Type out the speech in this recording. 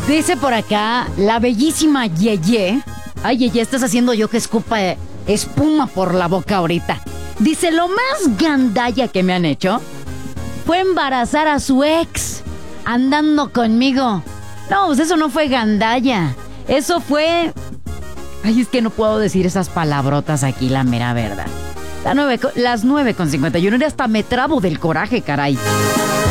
Dice por acá la bellísima Yeye. Ay, Yeye, estás haciendo yo que escupa espuma por la boca ahorita. Dice, lo más gandalla que me han hecho fue embarazar a su ex andando conmigo. No, pues eso no fue gandalla. Eso fue... Ay, es que no puedo decir esas palabrotas aquí, la mera verdad. Las 9:51, y hasta me trabo del coraje, caray.